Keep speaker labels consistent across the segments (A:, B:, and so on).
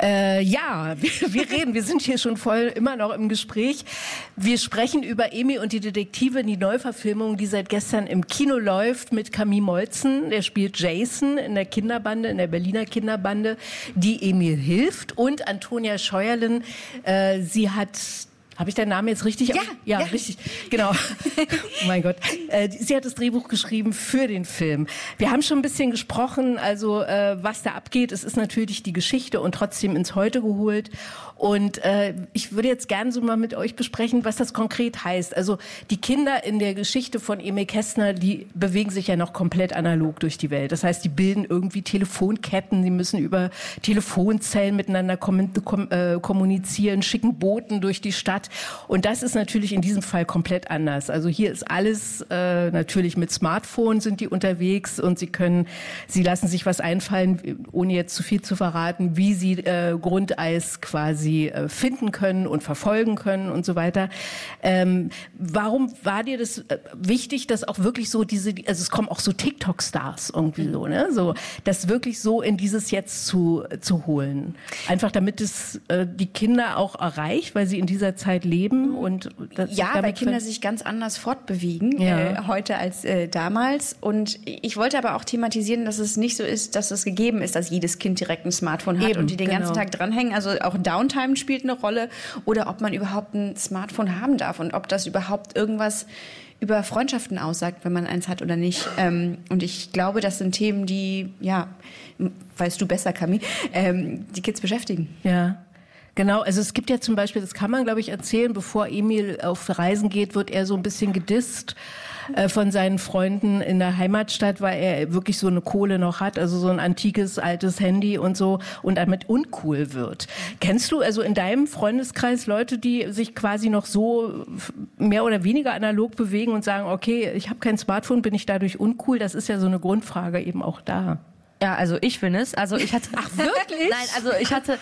A: Wir sind hier schon voll immer noch im Gespräch. Wir sprechen über Emil und die Detektive, die Neuverfilmung, die seit gestern im Kino läuft mit Camille Moltzen. Der spielt Jason in der Kinderbande, in der Berliner Kinderbande, die Emil hilft. Und Antonia Scheuerlen, sie hat... Habe ich deinen Namen jetzt richtig? Ja, richtig. Genau. Oh mein Gott. Sie hat das Drehbuch geschrieben für den Film. Wir haben schon ein bisschen gesprochen, also was da abgeht. Es ist natürlich die Geschichte und trotzdem ins Heute geholt. Und ich würde jetzt gerne so mal mit euch besprechen, was das konkret heißt. Also die Kinder in der Geschichte von Emil Kästner, die bewegen sich ja noch komplett analog durch die Welt. Das heißt, die bilden irgendwie Telefonketten, sie müssen über Telefonzellen miteinander kommunizieren, schicken Boten durch die Stadt. Und das ist natürlich in diesem Fall komplett anders. Also hier ist alles natürlich mit Smartphone sind die unterwegs und sie lassen sich was einfallen, ohne jetzt zu viel zu verraten, wie sie Grundeis quasi finden können und verfolgen können und so weiter. Warum war dir das wichtig, dass auch wirklich so also es kommen auch so TikTok-Stars irgendwie so, ne? So, das wirklich so in dieses Jetzt zu holen. Einfach damit es die Kinder auch erreicht, weil sie in dieser Zeit leben und
B: weil Kinder sich ganz anders fortbewegen heute als damals. Und ich wollte aber auch thematisieren, dass es nicht so ist, dass es gegeben ist, dass jedes Kind direkt ein Smartphone hat und die den ganzen Tag dranhängen. Also auch Downtime spielt eine Rolle oder ob man überhaupt ein Smartphone haben darf und ob das überhaupt irgendwas über Freundschaften aussagt, wenn man eins hat oder nicht. Und ich glaube, das sind Themen, die, weißt du besser, Camille, die Kids beschäftigen.
A: Ja. Genau, also es gibt ja zum Beispiel, das kann man, glaube ich, erzählen, bevor Emil auf Reisen geht, wird er so ein bisschen gedisst von seinen Freunden in der Heimatstadt, weil er wirklich so eine Kohle noch hat, also so ein antikes, altes Handy und so und damit uncool wird. Kennst du also in deinem Freundeskreis Leute, die sich quasi noch so mehr oder weniger analog bewegen und sagen, okay, ich habe kein Smartphone, bin ich dadurch uncool? Das ist ja so eine Grundfrage eben auch da.
C: Ja, also ich bin es. Also ich hatte.
A: Ach wirklich?
C: Nein, also ich hatte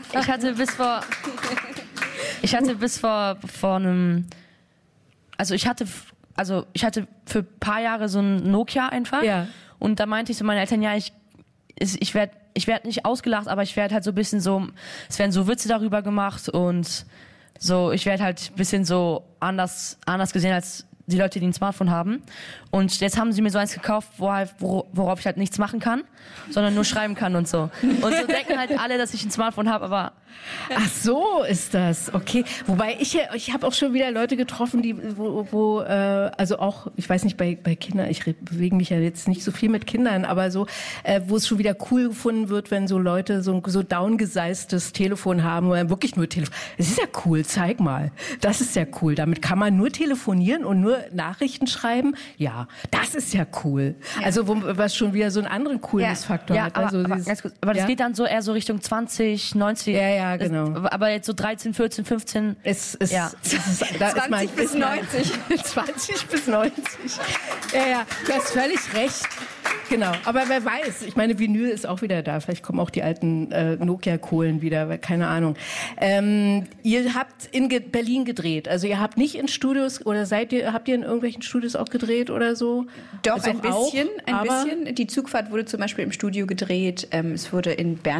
C: bis vor einem. Also ich hatte für ein paar Jahre so ein Nokia einfach. Ja. Und da meinte ich so meinen Eltern, ich werd nicht ausgelacht, aber ich werde halt so ein bisschen so, es werden so Witze darüber gemacht und so, ich werde halt ein bisschen so anders gesehen als die Leute, die ein Smartphone haben. Und jetzt haben sie mir so eins gekauft, worauf ich halt nichts machen kann, sondern nur schreiben kann und so. Und so denken halt alle, dass ich ein Smartphone habe, aber...
A: Ach so ist das, okay. Wobei ich habe auch schon wieder Leute getroffen, die also auch, ich weiß nicht, bei Kindern, ich bewege mich ja jetzt nicht so viel mit Kindern, aber so, wo es schon wieder cool gefunden wird, wenn so Leute so downgeseistes Telefon haben oder wirklich nur Telefon. Das ist ja cool, zeig mal. Das ist ja cool. Damit kann man nur telefonieren und nur Nachrichten schreiben. Ja, das ist ja cool. Ja. Also was schon wieder so einen anderen Coolness-Faktor hat. Also
C: aber das geht dann so eher so Richtung 20, 90.
A: Ja, genau.
C: Aber jetzt so 13, 14, 15.
A: Es ist 20
B: bis 90.
A: 20 bis 90. Ja, du hast völlig recht. Genau, aber wer weiß, ich meine, Vinyl ist auch wieder da. Vielleicht kommen auch die alten Nokia-Kohlen wieder, keine Ahnung. Ihr habt in Berlin gedreht, also ihr habt nicht in Studios oder habt ihr in irgendwelchen Studios auch gedreht oder so?
B: Doch,
A: also
B: ein bisschen. Die Zugfahrt wurde zum Beispiel im Studio gedreht. Es wurde in Bern